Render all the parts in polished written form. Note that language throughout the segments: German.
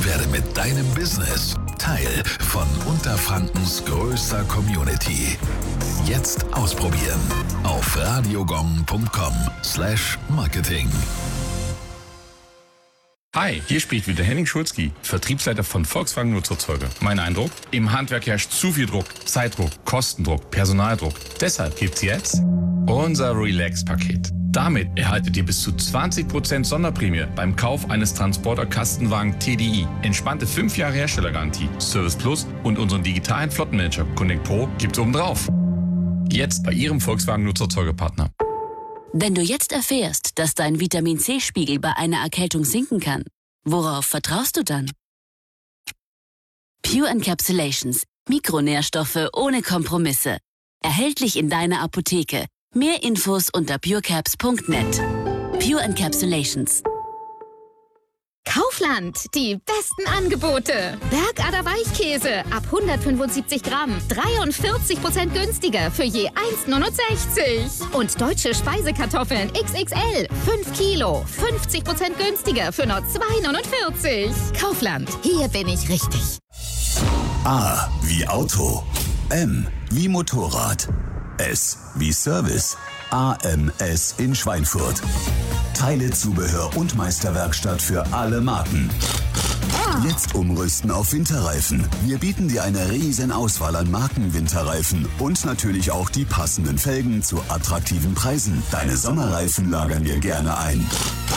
Werde mit deinem Business Teil von Unterfrankens größter Community. Jetzt ausprobieren auf radiogong.com/marketing. Hi, hier spricht wieder Henning Schulzki, Vertriebsleiter von Volkswagen Nutzfahrzeuge. Mein Eindruck? Im Handwerk herrscht zu viel Druck, Zeitdruck, Kostendruck, Personaldruck. Deshalb gibt's jetzt unser Relax-Paket. Damit erhaltet ihr bis zu 20% Sonderprämie beim Kauf eines Transporter-Kastenwagen TDI. Entspannte 5 Jahre Herstellergarantie, Service Plus und unseren digitalen Flottenmanager Connect Pro gibt's obendrauf. Jetzt bei Ihrem Volkswagen Nutzfahrzeuge-Partner. Wenn du jetzt erfährst, dass dein Vitamin-C-Spiegel bei einer Erkältung sinken kann, worauf vertraust du dann? Pure Encapsulations. Mikronährstoffe ohne Kompromisse. Erhältlich in deiner Apotheke. Mehr Infos unter purecaps.net. Pure Encapsulations. Kaufland, die besten Angebote. Bergader Weichkäse ab 175 Gramm, 43% günstiger für je 1,69. Und deutsche Speisekartoffeln XXL, 5 Kilo, 50% günstiger für nur 2,49. Kaufland, hier bin ich richtig. A wie Auto, M wie Motorrad, S wie Service. AMS in Schweinfurt. Teile, Zubehör und Meisterwerkstatt für alle Marken. Jetzt umrüsten auf Winterreifen. Wir bieten dir eine riesen Auswahl an Marken-Winterreifen und natürlich auch die passenden Felgen zu attraktiven Preisen. Deine Sommerreifen lagern wir gerne ein.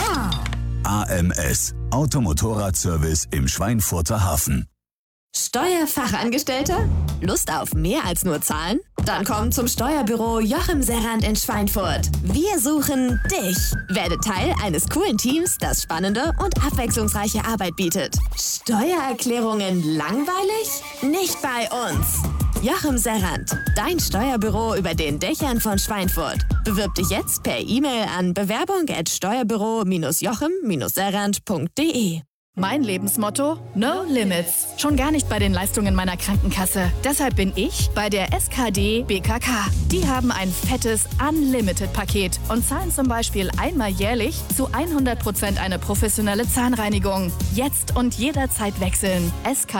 AMS, Automotorradservice im Schweinfurter Hafen. Steuerfachangestellter? Lust auf mehr als nur Zahlen? Dann komm zum Steuerbüro Joachim Serrand in Schweinfurt. Wir suchen dich. Werde Teil eines coolen Teams, das spannende und abwechslungsreiche Arbeit bietet. Steuererklärungen langweilig? Nicht bei uns. Joachim Serrand, dein Steuerbüro über den Dächern von Schweinfurt. Bewirb dich jetzt per E-Mail an bewerbung@steuerbüro-serrand.de. Mein Lebensmotto? No Limits. Schon gar nicht bei den Leistungen meiner Krankenkasse. Deshalb bin ich bei der SKD BKK. Die haben ein fettes Unlimited-Paket und zahlen zum Beispiel einmal jährlich zu 100% eine professionelle Zahnreinigung. Jetzt und jederzeit wechseln.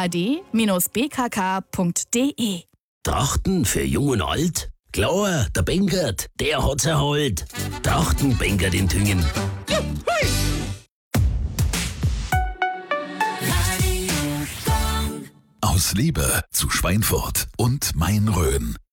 skd-bkk.de. Trachten für Jung und Alt? Klar, der Benkert, der hat's erholt. Trachten Benkert in Tüngen. Aus Liebe zu Schweinfurt und Main-Rhön.